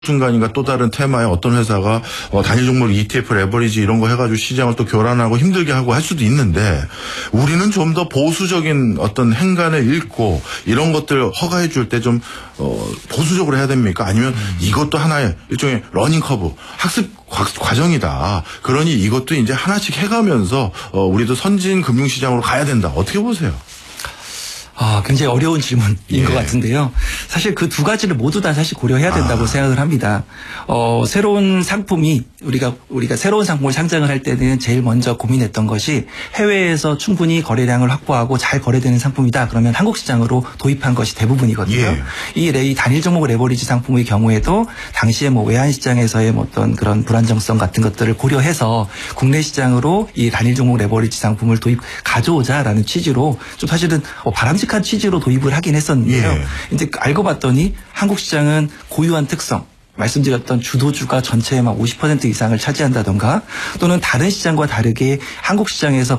순간인가 또 다른 테마의 어떤 회사가 단일 종목 ETF 레버리지 이런 거 해가지고 시장을 또 교란하고 힘들게 하고 할 수도 있는데 우리는 좀 더 보수적인 어떤 행간을 읽고 이런 것들 허가해 줄 때 좀 보수적으로 해야 됩니까? 아니면 이것도 하나의 일종의 러닝 커브 학습 과정이다. 그러니 이것도 이제 하나씩 해가면서 우리도 선진 금융시장으로 가야 된다. 어떻게 보세요? 굉장히 어려운 질문인 것 같은데요. 사실 그 두 가지를 모두 다 사실 고려해야 된다고 생각을 합니다. 새로운 상품이 우리가 새로운 상품을 상장을 할 때는 제일 먼저 고민했던 것이 해외에서 충분히 거래량을 확보하고 잘 거래되는 상품이다. 그러면 한국 시장으로 도입한 것이 대부분이거든요. 이 단일 종목 레버리지 상품의 경우에도 당시에 외환 시장에서의 어떤 그런 불안정성 같은 것들을 고려해서 국내 시장으로 이 단일 종목 레버리지 상품을 가져오자라는 취지로 좀 사실은 바람직한 취지로 도입을 하긴 했었는데요. 이제 알고 봤더니 한국 시장은 고유한 특성, 말씀드렸던 주도주가 전체의 50% 이상을 차지한다던가 또는 다른 시장과 다르게 한국 시장에서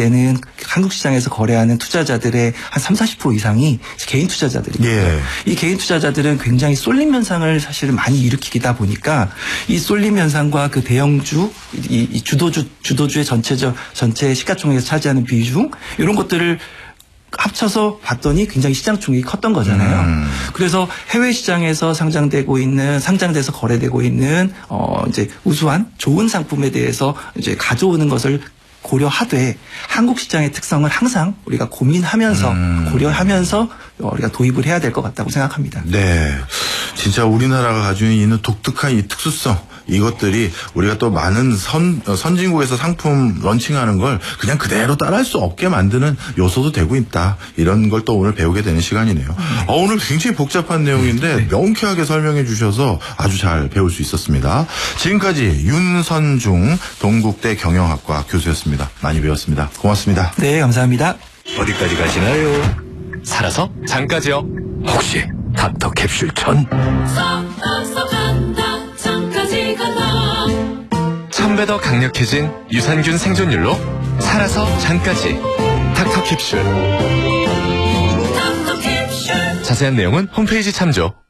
거래하는 투자자들의 한 30-40% 이상이 개인 투자자들입니다. 이 개인 투자자들은 굉장히 쏠림 현상을 사실은 많이 일으키다 보니까 이 쏠림 현상과 그 대형주, 이 주도주의 전체 시가총액에서 차지하는 비중 이런 것들을 합쳐서 봤더니 굉장히 시장 충격이 컸던 거잖아요. 그래서 해외 시장에서 상장돼서 거래되고 있는 이제 우수한 좋은 상품에 대해서 이제 가져오는 것을 고려하되 한국 시장의 특성을 항상 우리가 고려하면서 우리가 도입을 해야 될 것 같다고 생각합니다. 네, 진짜 우리나라가 가지고 있는 독특한 이 특수성 이것들이 우리가 또 많은 선진국에서 상품 런칭하는 걸 그냥 그대로 따라할 수 없게 만드는 요소도 되고 있다. 이런 걸 또 오늘 배우게 되는 시간이네요. 오늘 굉장히 복잡한 내용인데 명쾌하게 설명해 주셔서 아주 잘 배울 수 있었습니다. 지금까지 윤선중 동국대 경영학과 교수였습니다. 많이 배웠습니다. 고맙습니다. 네, 감사합니다. 어디까지 가시나요? 살아서 잠까지요. 혹시 닥터 캡슐 전? 1000배 더 강력해진 유산균 생존율로 살아서 잠까지 닥터 캡슐. 자세한 내용은 홈페이지 참조.